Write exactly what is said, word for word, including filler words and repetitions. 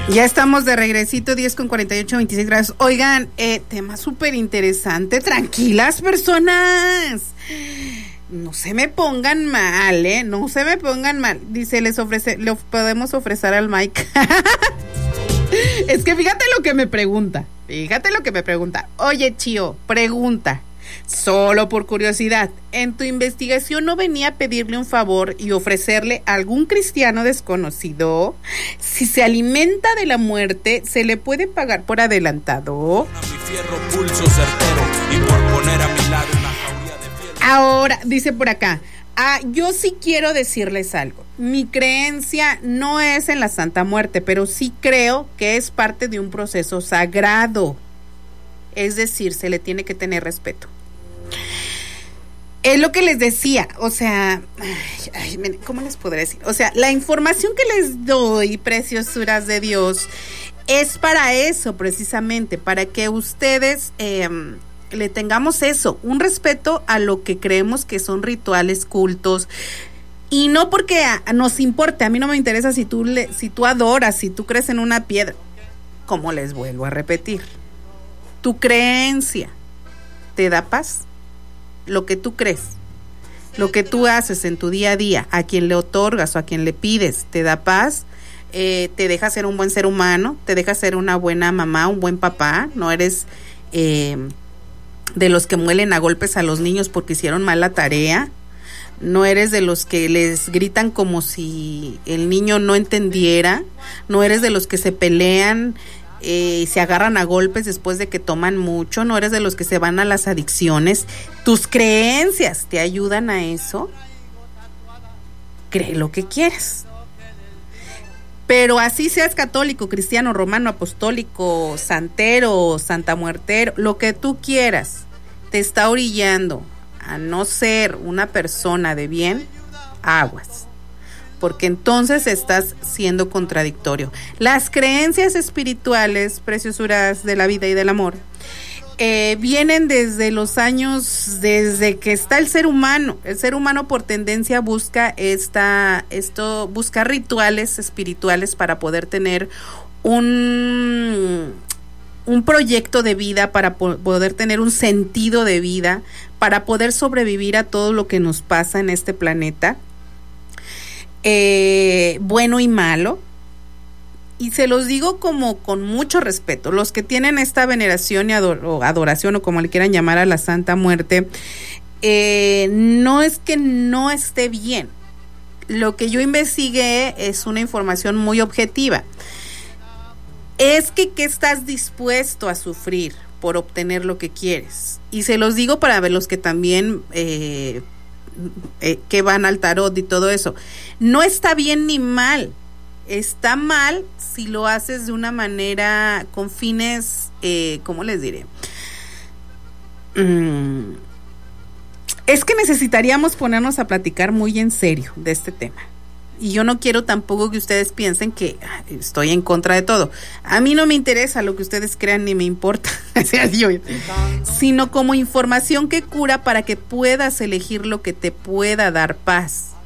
Ya estamos de regresito, diez con cuarenta y ocho, veintiséis grados. Oigan, eh, tema súper interesante. Tranquilas, personas. No se me pongan mal, ¿eh? No se me pongan mal. Dice, les ofrece, le podemos ofrecer al Mike. Es que fíjate lo que me pregunta. Fíjate lo que me pregunta. Oye, Chío, pregunta. Solo por curiosidad, ¿en tu investigación no venía a pedirle un favor y ofrecerle a algún cristiano desconocido? Si se alimenta de la muerte, ¿se le puede pagar por adelantado? Ahora, dice por acá, ah, yo sí quiero decirles algo. Mi creencia no es en la Santa Muerte, pero sí creo que es parte de un proceso sagrado. Es decir, se le tiene que tener respeto. Es lo que les decía, o sea, ay, ay, ¿cómo les podré decir? O sea, la información que les doy, preciosuras de Dios, es para eso precisamente, para que ustedes eh, le tengamos eso, un respeto a lo que creemos que son rituales, cultos, y no porque a, nos importe, a mí no me interesa si tú, le, si tú adoras, si tú crees en una piedra, como les vuelvo a repetir, tu creencia te da paz. Lo que tú crees, lo que tú haces en tu día a día, a quien le otorgas o a quien le pides, te da paz, eh, te deja ser un buen ser humano, te deja ser una buena mamá, un buen papá, no eres eh, de los que muelen a golpes a los niños porque hicieron mal la tarea, no eres de los que les gritan como si el niño no entendiera, no eres de los que se pelean y eh, se agarran a golpes después de que toman mucho, no eres de los que se van a las adicciones. Tus creencias te ayudan a eso. Cree lo que quieras. Pero así seas católico, cristiano, romano, apostólico, santero, santamuertero, lo que tú quieras, te está orillando a no ser una persona de bien, aguas. Porque entonces estás siendo contradictorio. Las creencias espirituales, preciosuras de la vida y del amor, eh, vienen desde los años, desde que está el ser humano. El ser humano por tendencia busca esta, esto, busca rituales espirituales para poder tener un, un proyecto de vida, para po- poder tener un sentido de vida, para poder sobrevivir a todo lo que nos pasa en este planeta. Eh, bueno y malo, y se los digo como con mucho respeto, los que tienen esta veneración y ador- o adoración o como le quieran llamar a la Santa Muerte, eh, no es que no esté bien, lo que yo investigué es una información muy objetiva, es que ¿qué estás dispuesto a sufrir por obtener lo que quieres? Y se los digo para ver los que también eh, Eh, que van al tarot y todo eso. No está bien ni mal, está mal si lo haces de una manera con fines, eh, ¿cómo les diré? Mm, es que necesitaríamos ponernos a platicar muy en serio de este tema. Y yo no quiero tampoco que ustedes piensen que estoy en contra de todo. A mí no me interesa lo que ustedes crean ni me importa, sino como información que cura para que puedas elegir lo que te pueda dar paz.